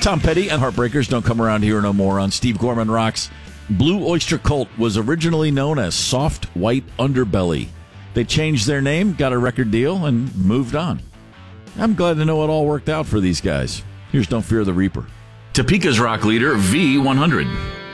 Tom Petty and Heartbreakers Don't Come Around Here No More on Steve Gorman Rocks. Blue Oyster Cult was originally known as Soft White Underbelly. They changed their name, got a record deal, and moved on. I'm glad to know it all worked out for these guys. Here's Don't Fear the Reaper. Topeka's rock leader, V100.